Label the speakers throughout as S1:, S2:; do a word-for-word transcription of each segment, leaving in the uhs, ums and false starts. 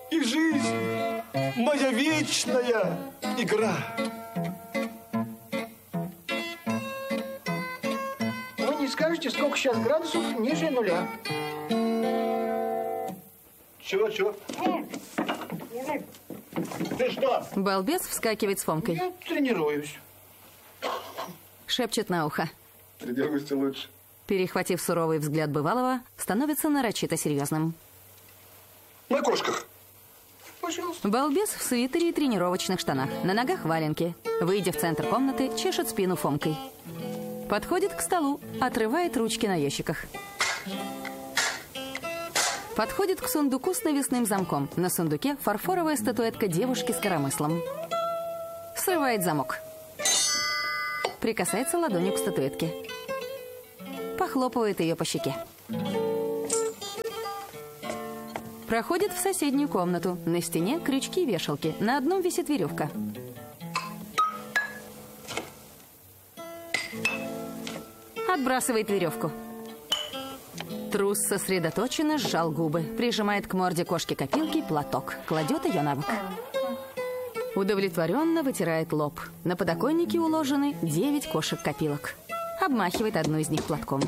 S1: и жизнь, моя вечная игра.
S2: Вы не скажете, сколько сейчас градусов ниже нуля?
S1: Чего, чего? Ты что?
S3: Балбес вскакивает с Фомкой.
S2: Я тренируюсь.
S3: Шепчет на ухо.
S1: Тренируйся лучше.
S3: Перехватив суровый взгляд бывалого, становится нарочито серьезным.
S1: На кошках.
S2: Пожалуйста.
S3: Балбес в свитере и тренировочных штанах. На ногах валенки. Выйдя в центр комнаты, чешет спину Фомкой. Подходит к столу, отрывает ручки на ящиках. Подходит к сундуку с навесным замком. На сундуке фарфоровая статуэтка девушки с коромыслом. Срывает замок. Прикасается ладонью к статуэтке. Похлопывает ее по щеке. Проходит в соседнюю комнату. На стене крючки и вешалки. На одном висит веревка. Отбрасывает веревку. Трус сосредоточенно сжал губы. Прижимает к морде кошки-копилки платок. Кладет ее на бок. Удовлетворенно вытирает лоб. На подоконнике уложены девять кошек-копилок. Обмахивает одну из них платком.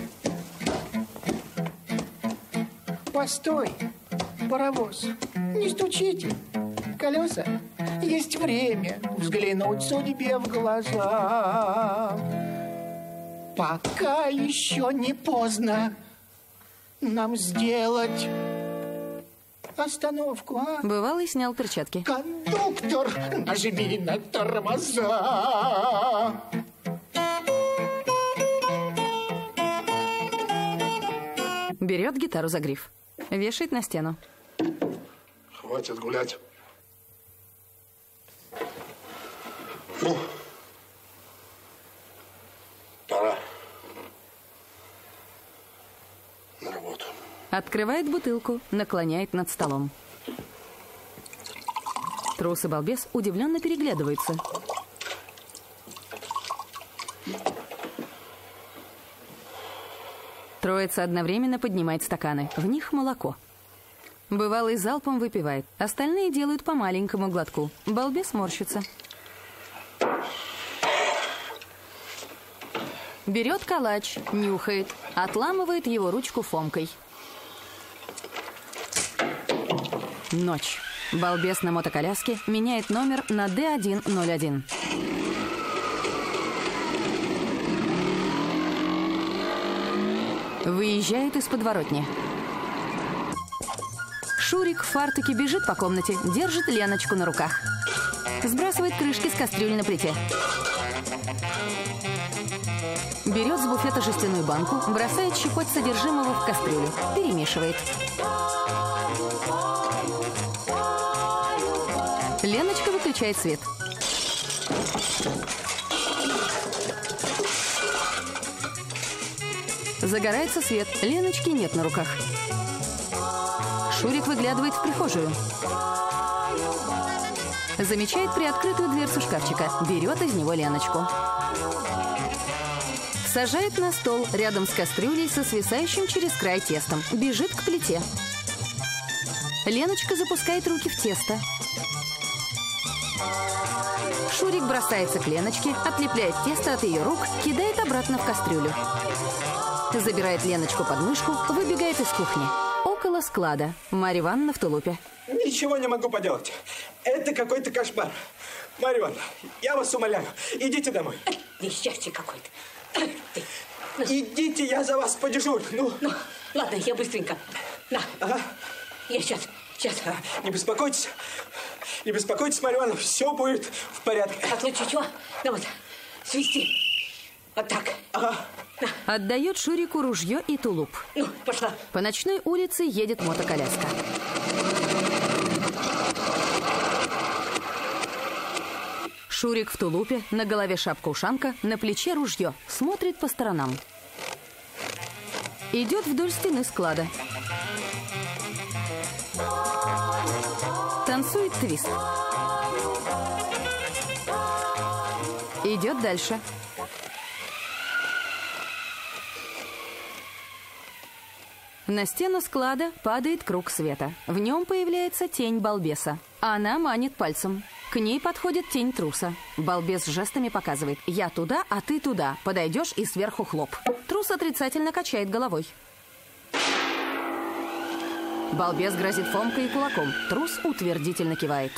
S2: Постой, паровоз, не стучите. Колеса, есть время взглянуть судьбе в глаза. Пока еще не поздно нам сделать остановку, а?
S3: Бывалый снял перчатки.
S2: Кондуктор, нажми на тормоза.
S3: Берет гитару за гриф. Вешает на стену.
S1: Хватит гулять. Ну, пора на работу.
S3: Открывает бутылку, наклоняет над столом. Трус и балбес удивленно переглядываются. Троица одновременно поднимает стаканы. В них молоко. Бывалый залпом выпивает. Остальные делают по маленькому глотку. Балбес морщится. Берет калач, нюхает. Отламывает его ручку Фомкой. Ночь. Балбес на мотоколяске меняет номер на Д один ноль один. Выезжает из подворотни. Шурик в фартуке бежит по комнате, держит Леночку на руках. Сбрасывает крышки с кастрюли на плите. Берет с буфета жестяную банку, бросает щепоть содержимого в кастрюлю. Перемешивает. Леночка выключает свет. Загорается свет. Леночки нет на руках. Шурик выглядывает в прихожую. Замечает приоткрытую дверцу шкафчика. Берет из него Леночку. Сажает на стол рядом с кастрюлей со свисающим через край тестом. Бежит к плите. Леночка запускает руки в тесто. Шурик бросается к Леночке, отлепляет тесто от ее рук, кидает обратно в кастрюлю. Забирает Леночку под мышку, выбегает из кухни. Около склада. Марья Ивановна в тулупе.
S1: Ничего не могу поделать. Это какой-то кошмар. Марья Ивановна, я вас умоляю, идите домой.
S4: Несчастье какое-то.
S1: Идите, я за вас подежурю. Ну,
S4: ну ладно, я быстренько. На.
S1: Ага.
S4: Я сейчас, сейчас.
S1: А, не беспокойтесь. Не беспокойтесь, Марья Ивановна, все будет в порядке.
S4: А в случае чего? Ну вот, свисти. Вот так.
S1: Ага.
S4: На.
S3: Отдает Шурику ружье и тулуп.
S4: Ну, пошла.
S3: По ночной улице едет мотоколяска. Шурик в тулупе, на голове шапка-ушанка, на плече ружье. Смотрит по сторонам. Идет вдоль стены склада. Танцует твист. Идет дальше. На стену склада падает круг света. В нем появляется тень балбеса. Она манит пальцем. К ней подходит тень труса. Балбес жестами показывает: «Я туда, а ты туда. Подойдешь и сверху хлоп». Трус отрицательно качает головой. Балбес грозит Фомкой и кулаком. Трус утвердительно кивает.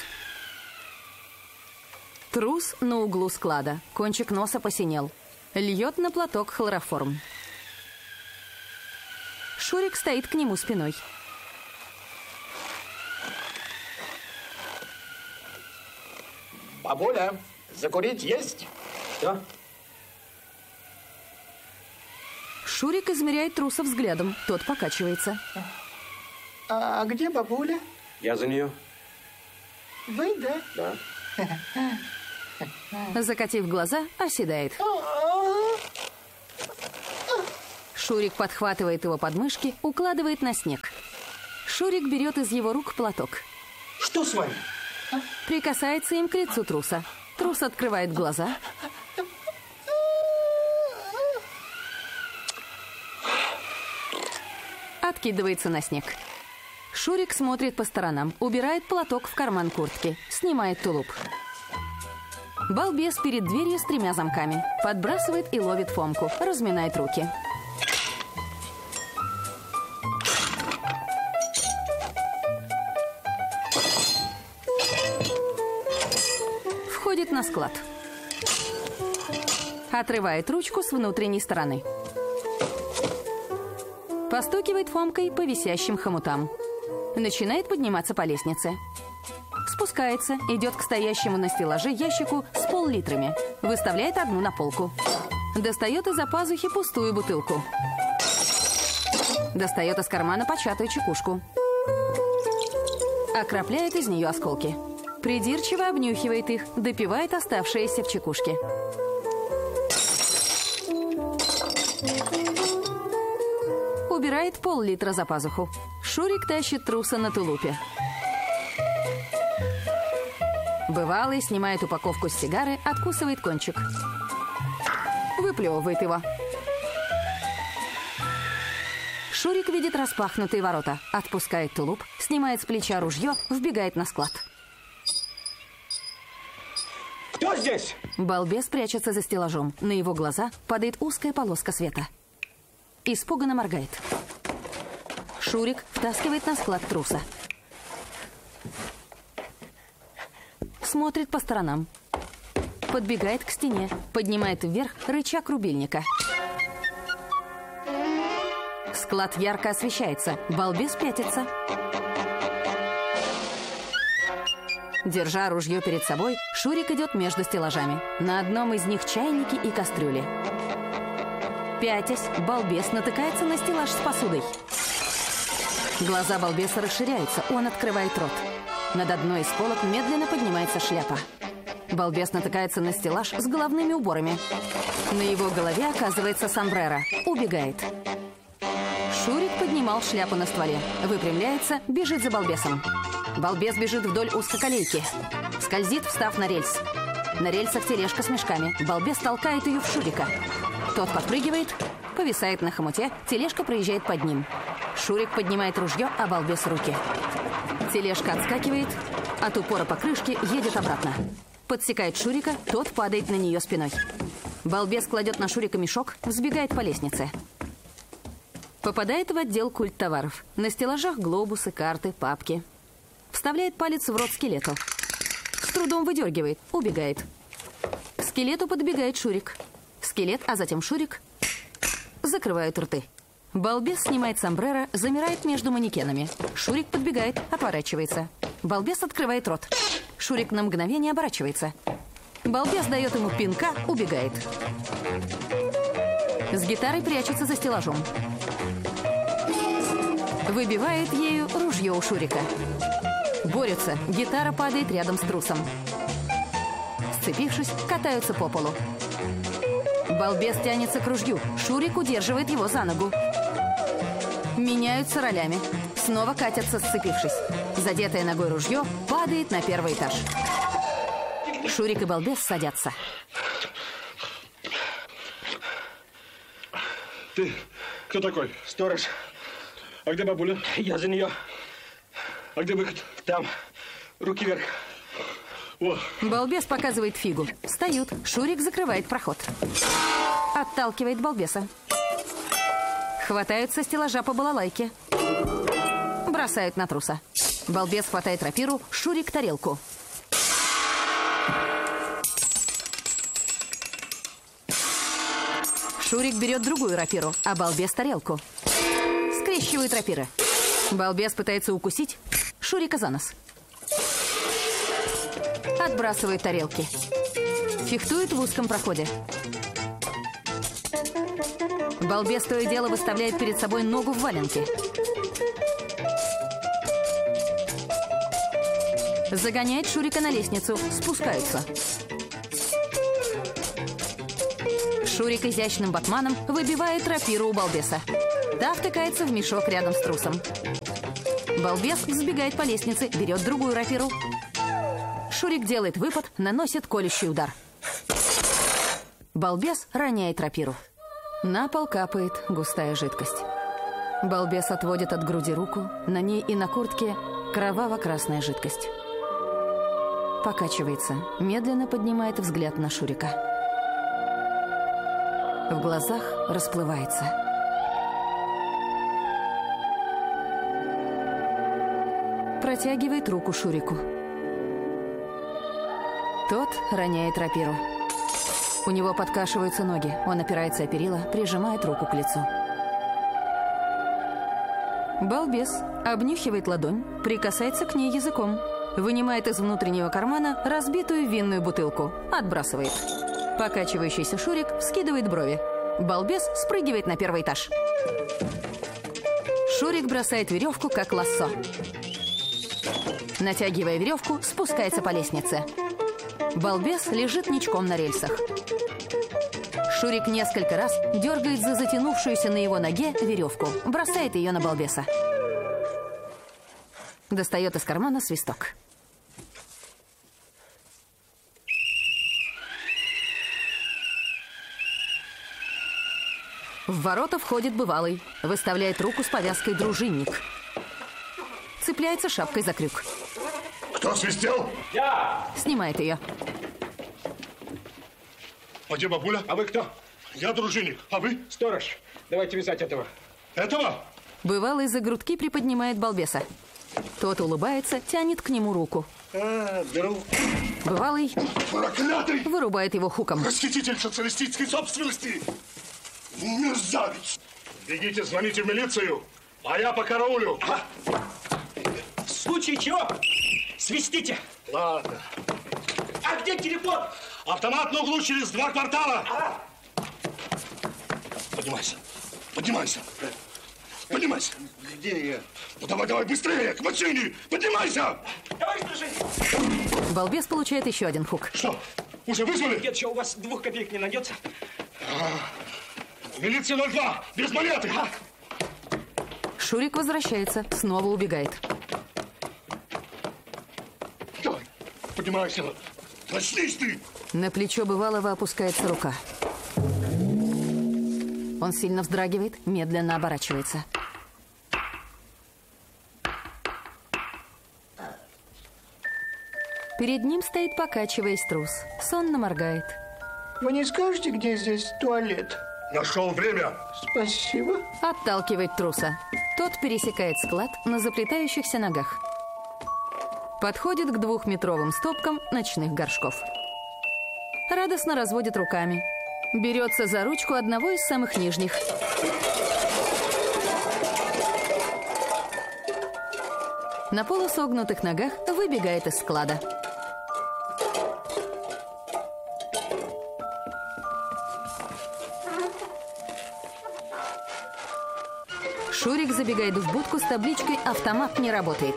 S3: Трус на углу склада. Кончик носа посинел. Льет на платок хлороформ. Шурик стоит к нему спиной.
S2: Бабуля, закурить есть?
S1: Да?
S3: Шурик измеряет труса взглядом. Тот покачивается.
S2: А, а где бабуля?
S1: Я за нее.
S2: Вы, да?
S1: Да.
S3: Закатив глаза, оседает. Шурик подхватывает его подмышки, укладывает на снег. Шурик берет из его рук платок.
S1: Что с вами?
S3: Прикасается им к лицу труса. Трус открывает глаза. Откидывается на снег. Шурик смотрит по сторонам, убирает платок в карман куртки, снимает тулуп. Балбес перед дверью с тремя замками. Подбрасывает и ловит Фомку, разминает руки. Входит на склад. Отрывает ручку с внутренней стороны. Постукивает Фомкой по висящим хомутам. Начинает подниматься по лестнице. Спускается, идет к стоящему на стеллаже ящику с пол-литрами. Выставляет одну на полку. Достает из-за пазухи пустую бутылку. Достает из кармана початую чекушку. Окропляет из нее осколки. Придирчиво обнюхивает их, допивает оставшиеся в чекушке. Убирает пол-литра за пазуху. Шурик тащит труса на тулупе. Бывалый снимает упаковку с сигары, откусывает кончик. Выплевывает его. Шурик видит распахнутые ворота, отпускает тулуп, снимает с плеча ружье, вбегает на склад.
S1: Кто здесь?
S3: Балбес прячется за стеллажом. На его глаза падает узкая полоска света. Испуганно моргает. Шурик втаскивает на склад труса. Смотрит по сторонам. Подбегает к стене, поднимает вверх рычаг рубильника. Склад ярко освещается. Балбес пятится. Держа ружье перед собой, Шурик идет между стеллажами. На одном из них чайники и кастрюли. Пятясь, Балбес натыкается на стеллаж с посудой. Глаза Балбеса расширяются, он открывает рот. Над одной из полок медленно поднимается шляпа. Балбес натыкается на стеллаж с головными уборами. На его голове оказывается сомбреро. Убегает. Шурик поднимал шляпу на стволе. Выпрямляется, бежит за Балбесом. Балбес бежит вдоль узкоколейки. Скользит, встав на рельс. На рельсах тележка с мешками. Балбес толкает ее в Шурика. Тот подпрыгивает, повисает на хомуте, тележка проезжает под ним. Шурик поднимает ружье, а Балбес руки. Тележка отскакивает, от упора по крышке едет обратно. Подсекает Шурика, тот падает на нее спиной. Балбес кладет на Шурика мешок, взбегает по лестнице. Попадает в отдел культтоваров. На стеллажах глобусы, карты, папки. Вставляет палец в рот скелету. С трудом выдергивает, убегает. К скелету подбегает Шурик. Скелет, а затем Шурик закрывают рты. Балбес снимает сомбреро, замирает между манекенами. Шурик подбегает, отворачивается. Балбес открывает рот. Шурик на мгновение оборачивается. Балбес дает ему пинка, убегает. С гитарой прячется за стеллажом. Выбивает ею ружье у Шурика. Борются, гитара падает рядом с трусом. Сцепившись, катаются по полу. Балбес тянется к ружью. Шурик удерживает его за ногу. Меняются ролями. Снова катятся, сцепившись. Задетое ногой ружье падает на первый этаж. Шурик и Балбес садятся.
S5: Ты кто такой?
S1: Сторож. А где бабуля? Я за нее. А где выход? Там. Руки вверх. О.
S3: Балбес показывает фигу. Встают. Шурик закрывает проход. Отталкивает балбеса. Хватают со стеллажа по балалайке. Бросают на труса. Балбес хватает рапиру, Шурик тарелку. Шурик берет другую рапиру, а балбес тарелку. Скрещивают рапиры. Балбес пытается укусить Шурика за нос. Отбрасывает тарелки. Фехтует в узком проходе. Балбес то и дело выставляет перед собой ногу в валенке. Загоняет Шурика на лестницу. Спускаются. Шурик изящным батманом выбивает рапиру у балбеса. Та втыкается в мешок рядом с трусом. Балбес сбегает по лестнице, берет другую рапиру. Шурик делает выпад, наносит колющий удар. Балбес роняет рапиру. На пол капает густая жидкость. Балбес отводит от груди руку. На ней и на куртке кроваво-красная жидкость. Покачивается, медленно поднимает взгляд на Шурика. В глазах расплывается. Протягивает руку Шурику. Тот роняет рапиру. У него подкашиваются ноги. Он опирается о перила, прижимает руку к лицу. Балбес обнюхивает ладонь, прикасается к ней языком. Вынимает из внутреннего кармана разбитую винную бутылку. Отбрасывает. Покачивающийся Шурик вскидывает брови. Балбес спрыгивает на первый этаж. Шурик бросает веревку, как лассо. Натягивая веревку, спускается по лестнице. Балбес лежит ничком на рельсах. Шурик несколько раз дергает за затянувшуюся на его ноге веревку. Бросает ее на балбеса. Достает из кармана свисток. В ворота входит бывалый. Выставляет руку с повязкой дружинник. Цепляется шапкой за крюк.
S5: Кто свистел?
S1: Я!
S3: Снимает ее.
S5: А где бабуля?
S1: А вы кто?
S5: Я дружинник. А вы?
S1: Сторож. Давайте вязать этого.
S5: Этого?
S3: Бывалый за грудки приподнимает балбеса. Тот улыбается, тянет к нему руку.
S5: А, беру.
S3: Бывалый
S5: Проклятый!
S3: вырубает его хуком.
S5: Расхититель социалистической собственности! Мерзавец! Бегите, звоните в милицию, а я по караулю.
S1: А? В случае чего? Свистите.
S5: Ладно.
S1: А где телефон?
S5: Автомат на углу через два квартала.
S1: А?
S5: Поднимайся. Поднимайся. Поднимайся.
S2: Где я?
S5: Ну давай, давай, быстрее, к машине. Поднимайся.
S1: Товарищ дружинник.
S3: Балбес получает еще один хук.
S5: Что, уже вызвали?
S1: Нет, что, у вас двух копеек не найдется?
S5: Милиция ноль два, без монеты.
S1: А?
S3: Шурик возвращается, снова убегает.
S5: Давай, поднимайся. Начнись ты.
S3: На плечо бывалого опускается рука. Он сильно вздрагивает, медленно оборачивается. Перед ним стоит, покачиваясь, трус. Сонно моргает.
S2: Вы не скажете, где здесь туалет?
S5: Нашел время.
S2: Спасибо.
S3: Отталкивает труса. Тот пересекает склад на заплетающихся ногах. Подходит к двухметровым стопкам ночных горшков. Радостно разводит руками. Берется за ручку одного из самых нижних. На полусогнутых ногах выбегает из склада. Шурик забегает в будку с табличкой «Автомат не работает».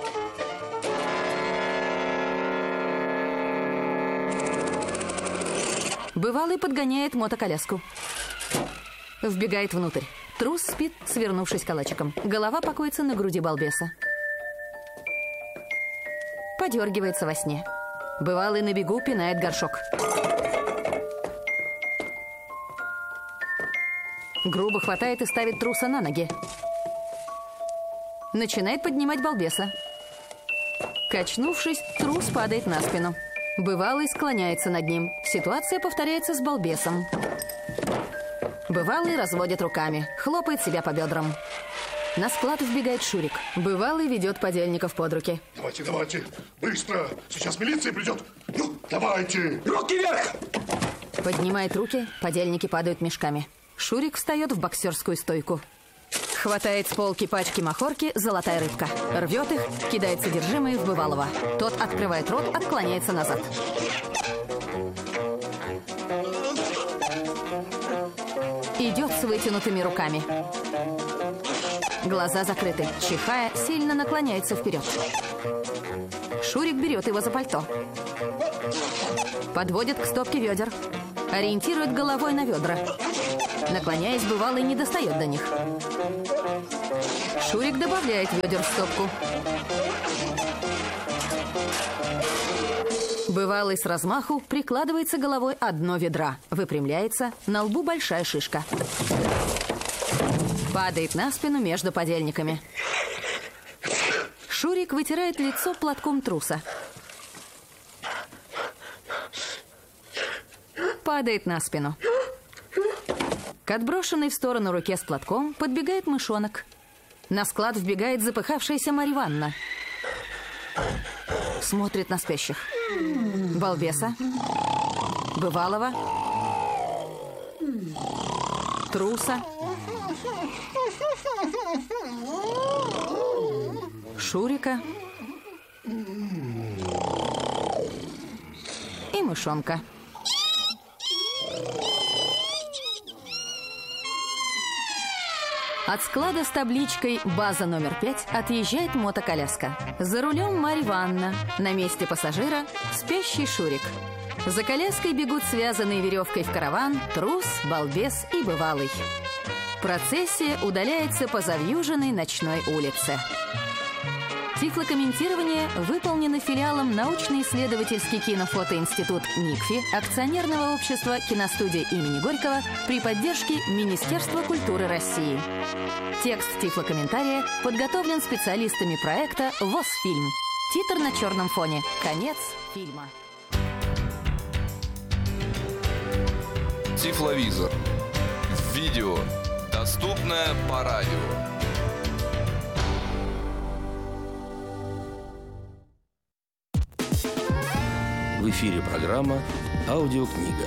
S3: Бывалый подгоняет мотоколяску. Вбегает внутрь. Трус спит, свернувшись калачиком. Голова покоится на груди балбеса. Подергивается во сне. Бывалый на бегу пинает горшок. Грубо хватает и ставит труса на ноги. Начинает поднимать балбеса. Качнувшись, трус падает на спину. Бывалый склоняется над ним. Ситуация повторяется с балбесом. Бывалый разводит руками, хлопает себя по бедрам. На склад вбегает Шурик. Бывалый ведет подельников под руки.
S5: Давайте, давайте, быстро, сейчас милиция придет. Ну, давайте.
S1: Руки вверх!
S3: Поднимает руки, подельники падают мешками. Шурик встает в боксерскую стойку. Хватает с полки пачки махорки «Золотая рыбка». Рвет их, кидает содержимое в Бывалого. Тот открывает рот, отклоняется назад. Идет с вытянутыми руками. Глаза закрыты. Чихая, сильно наклоняется вперед. Шурик берет его за пальто. Подводит к стопке ведер. Ориентирует головой на ведра. Наклоняясь, Бывалый не достает до них. Шурик добавляет ведер в стопку. Бывалый с размаху прикладывается головой одно ведра. Выпрямляется, на лбу большая шишка. Падает на спину между подельниками. Шурик вытирает лицо платком труса. Падает на спину. К отброшенной в сторону руке с платком подбегает мышонок. На склад вбегает запыхавшаяся Марья Ивановна. Смотрит на спящих. Балбеса. Бывалого. Труса. Шурика. И мышонка. От склада с табличкой «База номер пять» отъезжает мотоколяска. За рулем Марья Ивановна. На месте пассажира спящий Шурик. За коляской бегут связанные веревкой в караван трус, балбес и бывалый. Процессия удаляется по завьюженной ночной улице. Тифлокомментирование выполнено филиалом научно-исследовательский кинофотоинститут НИКФИ акционерного общества киностудия имени Горького при поддержке Министерства культуры России. Текст тифлокомментария подготовлен специалистами проекта «ВОС-фильм». Титр на черном фоне. Конец фильма.
S6: Тифловизор. Видео. Доступное по радио.
S7: В эфире программа «Аудиокнига».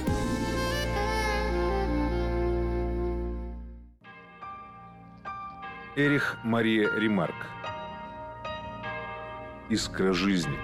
S8: Эрих Мария Ремарк. Искра жизни.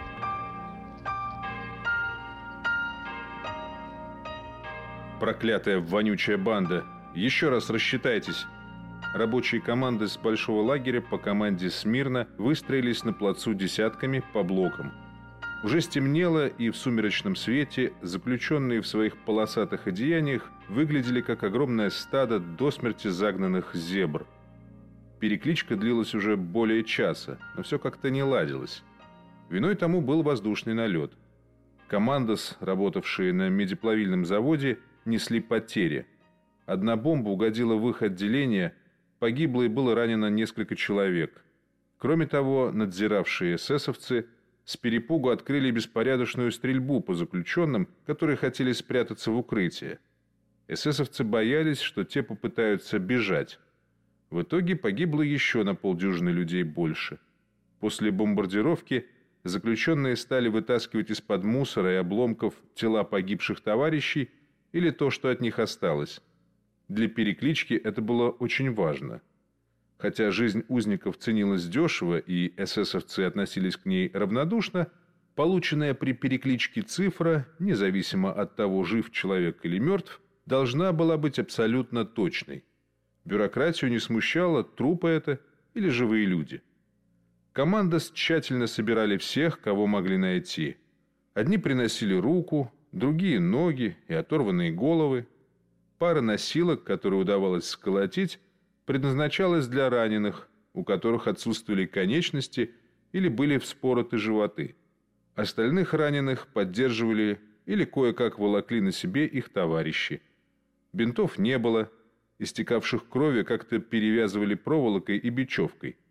S8: Проклятая вонючая банда. Еще раз рассчитайтесь. Рабочие команды с большого лагеря по команде смирно выстроились на плацу десятками по блокам. Уже стемнело, и в сумеречном свете заключенные в своих полосатых одеяниях выглядели как огромное стадо до смерти загнанных зебр. Перекличка длилась уже более часа, но все как-то не ладилось. Виной тому был воздушный налет. Командос, работавшие на медиплавильном заводе, несли потери. Одна бомба угодила в их отделение, погибло и было ранено несколько человек. Кроме того, надзиравшие эсэсовцы с перепугу открыли беспорядочную стрельбу по заключенным, которые хотели спрятаться в укрытие. Эсэсовцы боялись, что те попытаются бежать. В итоге погибло еще на полдюжины людей больше. После бомбардировки заключенные стали вытаскивать из-под мусора и обломков тела погибших товарищей или то, что от них осталось. Для переклички это было очень важно. Хотя жизнь узников ценилась дешево и эсэсовцы относились к ней равнодушно, полученная при перекличке цифра, независимо от того, жив человек или мертв, должна была быть абсолютно точной. Бюрократию не смущало, трупы это или живые люди. Командос тщательно собирали всех, кого могли найти. Одни приносили руку, другие – ноги и оторванные головы. Пара носилок, которые удавалось сколотить, предназначалась для раненых, у которых отсутствовали конечности или были вспороты животы. Остальных раненых поддерживали или кое-как волокли на себе их товарищи. Бинтов не было, истекавших крови как-то перевязывали проволокой и бечевкой.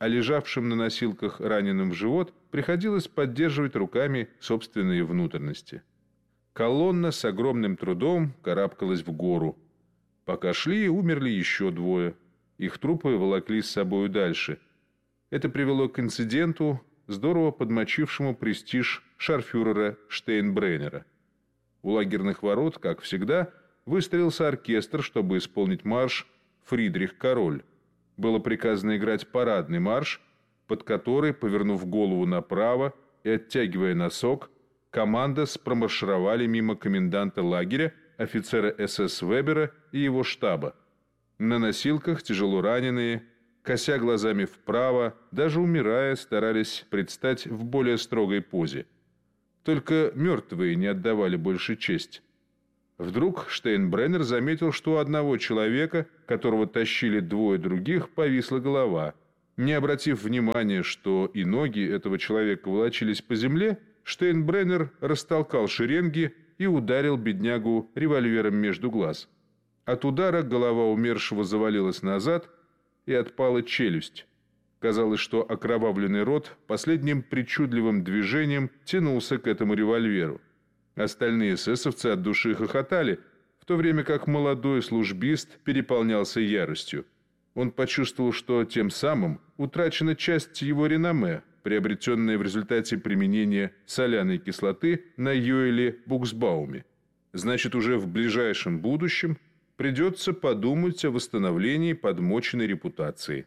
S8: а лежавшим на носилках раненым в живот приходилось поддерживать руками собственные внутренности. Колонна с огромным трудом карабкалась в гору. Пока шли, умерли еще двое. Их трупы волокли с собою дальше. Это привело к инциденту, здорово подмочившему престиж шарфюрера Штейнбреннера. У лагерных ворот, как всегда, выстроился оркестр, чтобы исполнить марш «Фридрих Король». Было приказано играть парадный марш, под который, повернув голову направо и оттягивая носок, команда промаршировали мимо коменданта лагеря, офицера эс эс Вебера и его штаба. На носилках тяжело раненые, кося глазами вправо, даже умирая, старались предстать в более строгой позе. Только мертвые не отдавали больше честь. Вдруг Штейнбреннер заметил, что у одного человека, которого тащили двое других, повисла голова. Не обратив внимания, что и ноги этого человека волочились по земле, Штейнбреннер растолкал шеренги и ударил беднягу револьвером между глаз. От удара голова умершего завалилась назад и отпала челюсть. Казалось, что окровавленный рот последним причудливым движением тянулся к этому револьверу. Остальные эсэсовцы от души хохотали, в то время как молодой службист переполнялся яростью. Он почувствовал, что тем самым утрачена часть его реноме, приобретенная в результате применения соляной кислоты на Йоэле Буксбауме. Значит, уже в ближайшем будущем придется подумать о восстановлении подмоченной репутации.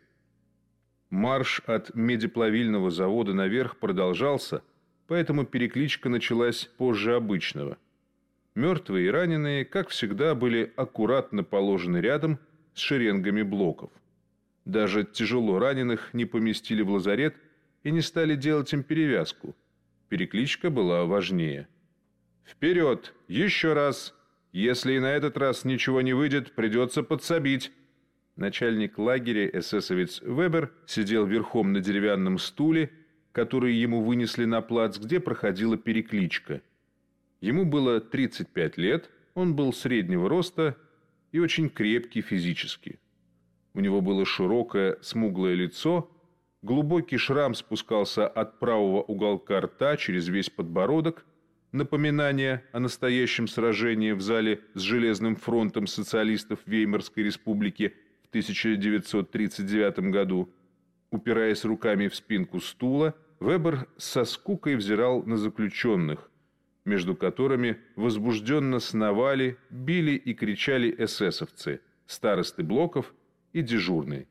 S8: Марш от медиплавильного завода наверх продолжался, поэтому перекличка началась позже обычного. Мертвые и раненые, как всегда, были аккуратно положены рядом с шеренгами блоков. Даже тяжело раненых не поместили в лазарет и не стали делать им перевязку. Перекличка была важнее. «Вперед! Еще раз! Если и на этот раз ничего не выйдет, придется подсобить!» Начальник лагеря, эсэсовец Вебер, сидел верхом на деревянном стуле, который ему вынесли на плац, где проходила перекличка. Ему было тридцать пять лет, он был среднего роста и очень крепкий физически. У него было широкое, смуглое лицо, глубокий шрам спускался от правого уголка рта через весь подбородок, напоминание о настоящем сражении в зале с Железным фронтом социалистов Веймарской республики в тысяча девятьсот тридцать девятом году. Упираясь руками в спинку стула, Вебер со скукой взирал на заключенных, между которыми возбужденно сновали, били и кричали эсэсовцы, старосты блоков и дежурные.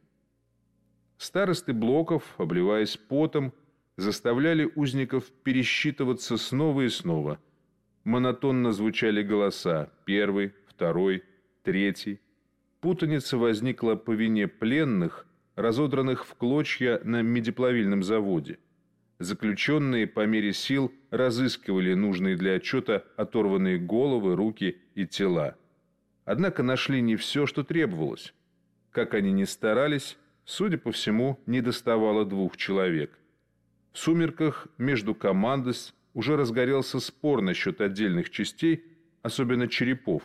S8: Старосты блоков, обливаясь потом, заставляли узников пересчитываться снова и снова. Монотонно звучали голоса: первый, второй, третий. Путаница возникла по вине пленных, разодранных в клочья на медиплавильном заводе. Заключенные по мере сил разыскивали нужные для отчета оторванные головы, руки и тела. Однако нашли не все, что требовалось. Как они ни старались, судя по всему, недоставало двух человек. В сумерках между командос уже разгорелся спор насчет отдельных частей, особенно черепов.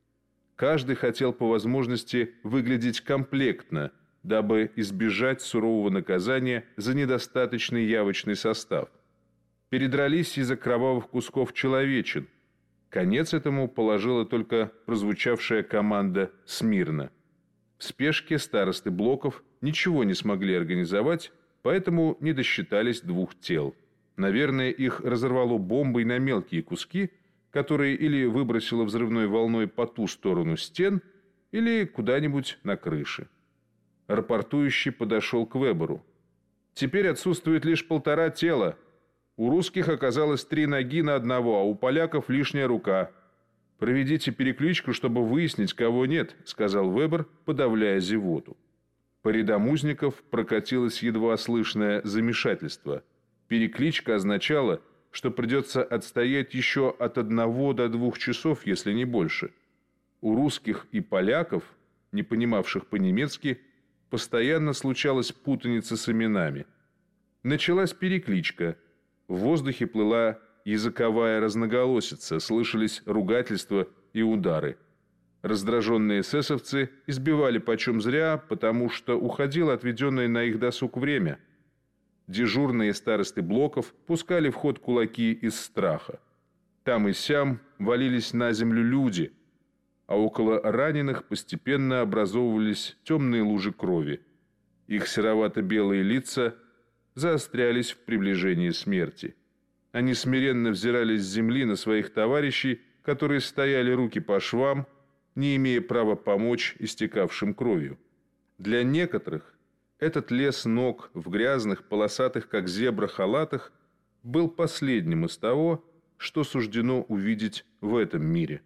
S8: Каждый хотел по возможности выглядеть комплектно, дабы избежать сурового наказания за недостаточный явочный состав. Передрались из-за кровавых кусков человечин. Конец этому положила только прозвучавшая команда «Смирно». В спешке старосты блоков ничего не смогли организовать, поэтому не досчитались двух тел. Наверное, их разорвало бомбой на мелкие куски, которые или выбросило взрывной волной по ту сторону стен, или куда-нибудь на крыше. Рапортующий подошел к Веберу. «Теперь отсутствует лишь полтора тела. У русских оказалось три ноги на одного, а у поляков лишняя рука. Проведите перекличку, чтобы выяснить, кого нет», — сказал Вебер, подавляя зевоту. По рядам узников прокатилось едва слышное замешательство. Перекличка означала, что придется отстоять еще от одного до двух часов, если не больше. У русских и поляков, не понимавших по-немецки, постоянно случалась путаница с именами. Началась перекличка. В воздухе плыла языковая разноголосица, слышались ругательства и удары. Раздраженные эсэсовцы избивали почем зря, потому что уходило отведенное на их досуг время. Дежурные старосты блоков пускали в ход кулаки из страха. Там и сям валились на землю люди, а около раненых постепенно образовывались темные лужи крови. Их серовато-белые лица заострялись в приближении смерти. Они смиренно взирали с земли на своих товарищей, которые стояли руки по швам, не имея права помочь истекавшим кровью. Для некоторых этот лес ног в грязных, полосатых, как зебра, халатах был последним из того, что суждено увидеть в этом мире.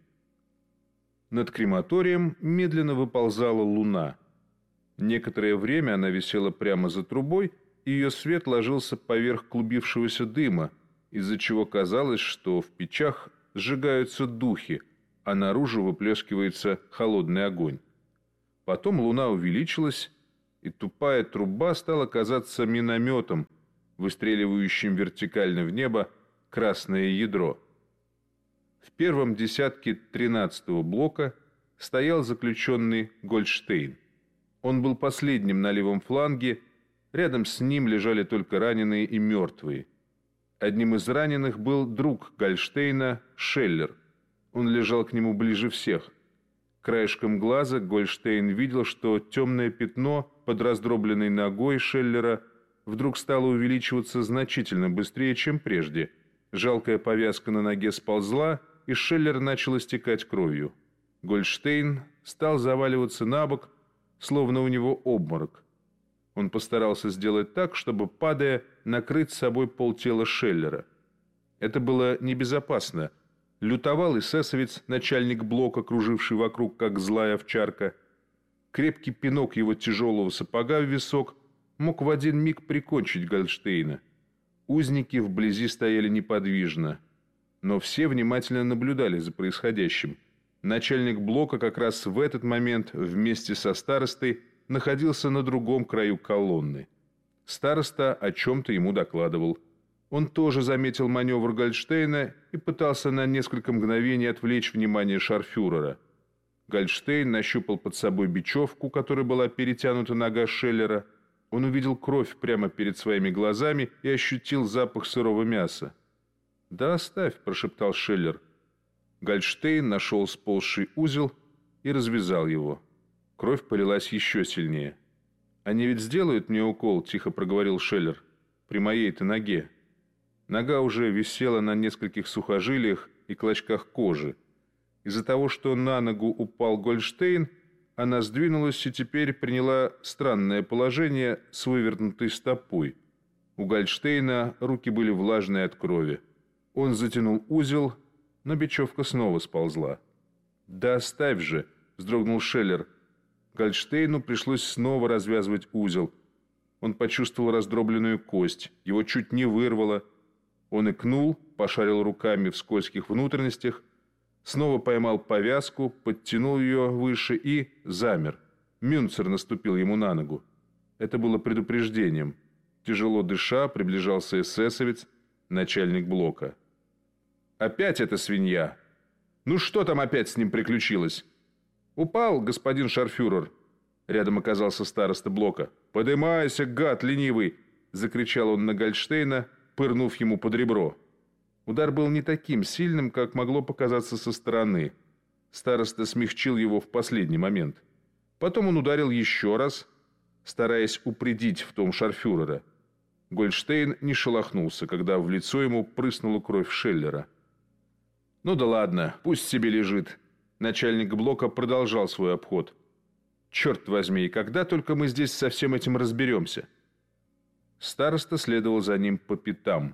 S8: Над крематорием медленно выползала луна. Некоторое время она висела прямо за трубой, и ее свет ложился поверх клубившегося дыма, из-за чего казалось, что в печах сжигаются духи, а наружу выплескивается холодный огонь. Потом луна увеличилась, и тупая труба стала казаться минометом, выстреливающим вертикально в небо красное ядро. В первом десятке тринадцатого блока стоял заключенный Гольдштейн. Он был последним на левом фланге, рядом с ним лежали только раненые и мертвые. Одним из раненых был друг Гольдштейна Шеллер. Он лежал к нему ближе всех. Краешком глаза Гольдштейн видел, что темное пятно под раздробленной ногой Шеллера вдруг стало увеличиваться значительно быстрее, чем прежде. Жалкая повязка на ноге сползла, и Шеллер начал истекать кровью. Гольдштейн стал заваливаться на бок, словно у него обморок. Он постарался сделать так, чтобы, падая, накрыть собой полтела Шеллера. Это было небезопасно. Лютовал эсэсовец, начальник блока, круживший вокруг, как злая овчарка. Крепкий пинок его тяжелого сапога в висок мог в один миг прикончить Гольдштейна. Узники вблизи стояли неподвижно, но все внимательно наблюдали за происходящим. Начальник блока как раз в этот момент вместе со старостой находился на другом краю колонны. Староста о чем-то ему докладывал. Он тоже заметил маневр Гольдштейна и пытался на несколько мгновений отвлечь внимание шарфюрера. Гольдштейн нащупал под собой бечевку, которой была перетянута нога Шеллера. Он увидел кровь прямо перед своими глазами и ощутил запах сырого мяса. «Да оставь», – прошептал Шеллер. Гольдштейн нашел сползший узел и развязал его. Кровь полилась еще сильнее. «Они ведь сделают мне укол», – тихо проговорил Шеллер, – «при моей-то ноге». Нога уже висела на нескольких сухожилиях и клочках кожи. Из-за того, что на ногу упал Гольдштейн, она сдвинулась и теперь приняла странное положение с вывернутой стопой. У Гольдштейна руки были влажные от крови. Он затянул узел, но бечевка снова сползла. «Да оставь же!» – вздрогнул Шеллер. Гольдштейну пришлось снова развязывать узел. Он почувствовал раздробленную кость, его чуть не вырвало. Он икнул, пошарил руками в скользких внутренностях, снова поймал повязку, подтянул ее выше и замер. Мюнцер наступил ему на ногу. Это было предупреждением. Тяжело дыша, приближался эсэсовец, начальник блока. «Опять эта свинья! Ну что там опять с ним приключилось?» «Упал, господин шарфюрер!» Рядом оказался староста блока. «Подымайся, гад ленивый!» — закричал он на Гольдштейна, пырнув ему под ребро. Удар был не таким сильным, как могло показаться со стороны. Староста смягчил его в последний момент. Потом он ударил еще раз, стараясь упредить в том шарфюрера. Гольдштейн не шелохнулся, когда в лицо ему прыснула кровь Шеллера. «Ну да ладно, пусть себе лежит». Начальник блока продолжал свой обход. «Черт возьми, когда только мы здесь со всем этим разберемся?» Староста следовал за ним по пятам.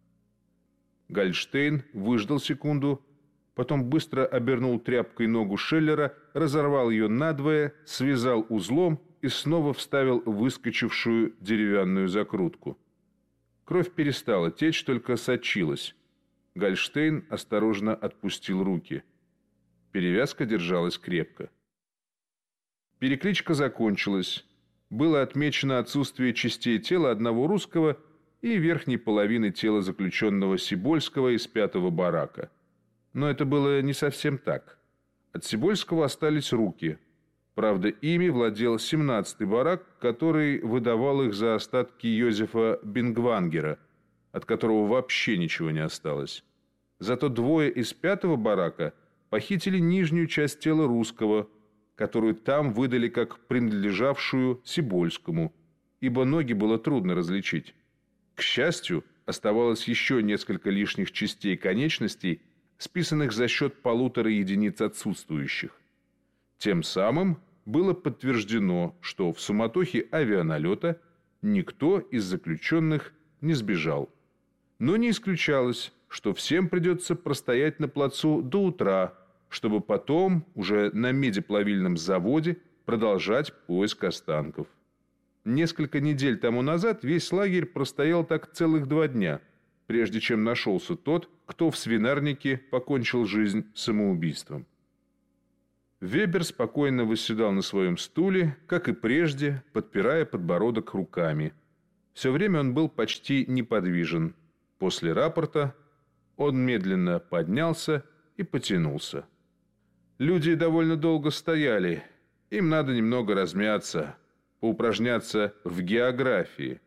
S8: Гольдштейн выждал секунду, потом быстро обернул тряпкой ногу Шеллера, разорвал ее надвое, связал узлом и снова вставил выскочившую деревянную закрутку. Кровь перестала течь, только сочилась. Гольдштейн осторожно отпустил руки. Перевязка держалась крепко. Перекличка закончилась. Было отмечено отсутствие частей тела одного русского и верхней половины тела заключенного Сибольского из пятого барака. Но это было не совсем так. От Сибольского остались руки. Правда, ими владел семнадцатый барак, который выдавал их за остатки Йозефа Бингвангера, от которого вообще ничего не осталось. Зато двое из пятого барака похитили нижнюю часть тела русского, которую там выдали как принадлежавшую Сибольскому, ибо ноги было трудно различить. К счастью, оставалось еще несколько лишних частей конечностей, списанных за счет полутора единиц отсутствующих. Тем самым было подтверждено, что в суматохе авианалета никто из заключенных не сбежал. Но не исключалось, что всем придется простоять на плацу до утра, чтобы потом, уже на медиплавильном заводе, продолжать поиск останков. Несколько недель тому назад весь лагерь простоял так целых два дня, прежде чем нашелся тот, кто в свинарнике покончил жизнь самоубийством. Вебер спокойно восседал на своем стуле, как и прежде, подпирая подбородок руками. Все время он был почти неподвижен. После рапорта он медленно поднялся и потянулся. Люди довольно долго стояли. Им надо немного размяться, поупражняться в географии.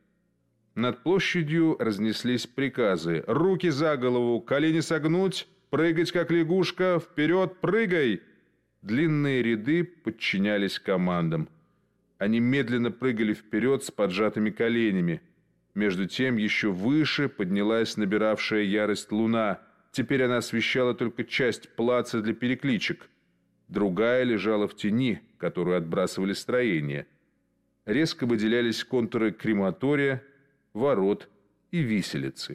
S8: Над площадью разнеслись приказы: руки за голову, колени согнуть, прыгать как лягушка, вперед, прыгай! Длинные ряды подчинялись командам. Они медленно прыгали вперед с поджатыми коленями. Между тем еще выше поднялась набиравшая ярость луна. Теперь она освещала только часть плаца для перекличек. Другая лежала в тени, которую отбрасывали строения. Резко выделялись контуры крематория, ворот и виселицы.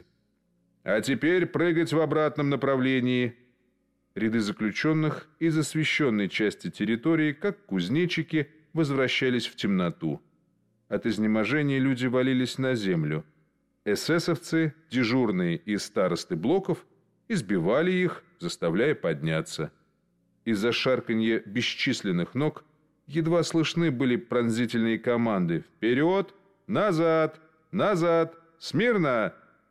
S8: А теперь прыгать в обратном направлении. Ряды заключенных из освещенной части территории, как кузнечики, возвращались в темноту. От изнеможения люди валились на землю. Эсэсовцы, дежурные и старосты блоков, избивали их, заставляя подняться. Из-за шарканья бесчисленных ног едва слышны были пронзительные команды: «Вперед! Назад! Назад! Смирно!»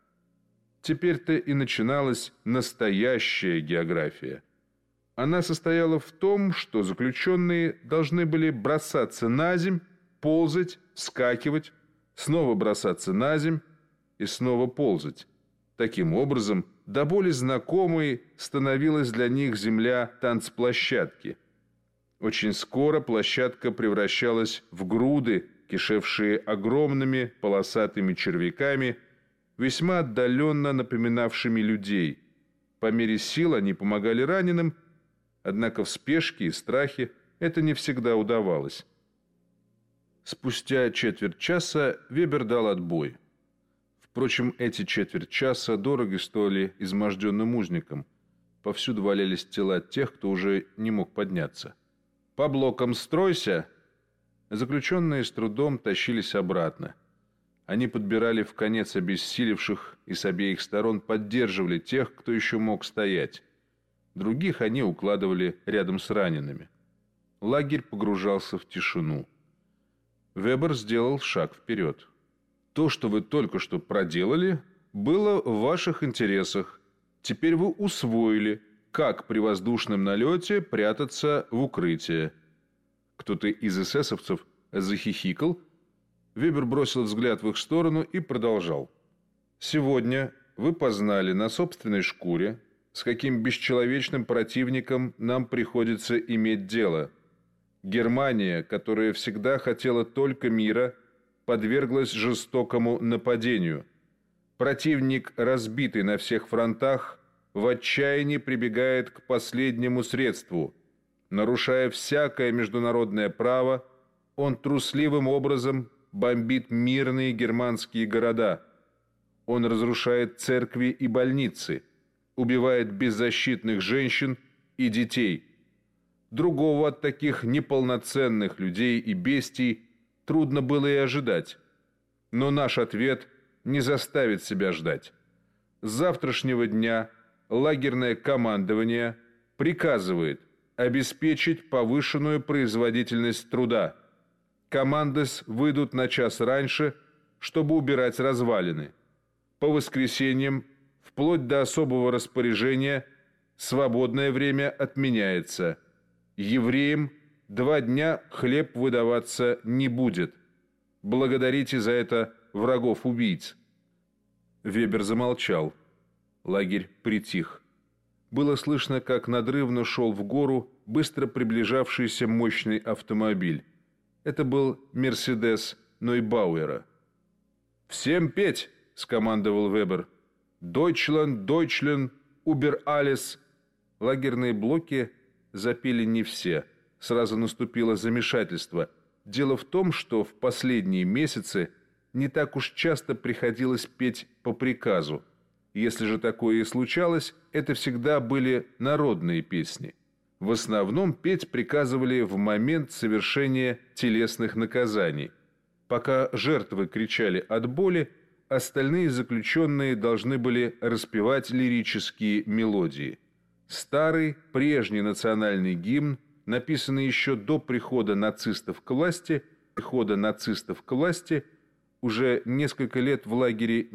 S8: Теперь-то и начиналась настоящая география. Она состояла в том, что заключенные должны были бросаться на земь, ползать, вскакивать, снова бросаться на земь и снова ползать. Таким образом, до боли знакомой становилась для них земля танцплощадки. Очень скоро площадка превращалась в груды, кишевшие огромными полосатыми червяками, весьма отдаленно напоминавшими людей. По мере сил они помогали раненым, однако в спешке и страхе это не всегда удавалось. Спустя четверть часа Вебер дал отбой. Впрочем, эти четверть часа дорого стоили изможденным узникам. Повсюду валялись тела тех, кто уже не мог подняться. «По блокам стройся!» Заключенные с трудом тащились обратно. Они подбирали в конец обессилевших и с обеих сторон поддерживали тех, кто еще мог стоять. Других они укладывали рядом с ранеными. Лагерь погружался в тишину. Вебер сделал шаг вперед. «То, что вы только что проделали, было в ваших интересах. Теперь вы усвоили, как при воздушном налете прятаться в укрытие». Кто-то из эсэсовцев захихикал. Вебер бросил взгляд в их сторону и продолжал. «Сегодня вы познали на собственной шкуре, с каким бесчеловечным противником нам приходится иметь дело. Германия, которая всегда хотела только мира, подверглась жестокому нападению. Противник, разбитый на всех фронтах, в отчаянии прибегает к последнему средству. Нарушая всякое международное право, он трусливым образом бомбит мирные германские города. Он разрушает церкви и больницы, убивает беззащитных женщин и детей. Другого от таких неполноценных людей и бестий трудно было и ожидать. Но наш ответ не заставит себя ждать. С завтрашнего дня лагерное командование приказывает обеспечить повышенную производительность труда. Командос выйдут на час раньше, чтобы убирать развалины. По воскресеньям, вплоть до особого распоряжения, свободное время отменяется. Евреям Два дня хлеб выдаваться не будет. Благодарите за это врагов-убийц». Вебер замолчал. Лагерь притих. Было слышно, как надрывно шел в гору быстро приближавшийся мощный автомобиль. Это был «Мерседес» Нойбауэра. «Всем петь!» — скомандовал Вебер. «Дойчланд, Дойчланд, убер алес!» Лагерные блоки запели не все. Сразу наступило замешательство. Дело в том, что в последние месяцы не так уж часто приходилось петь по приказу. Если же такое и случалось, это всегда были народные песни. В основном петь приказывали в момент совершения телесных наказаний. Пока жертвы кричали от боли, остальные заключенные должны были распевать лирические мелодии. Старый, прежний национальный гимн, написанный еще до прихода нацистов к власти, прихода нацистов к власти, уже несколько лет в лагере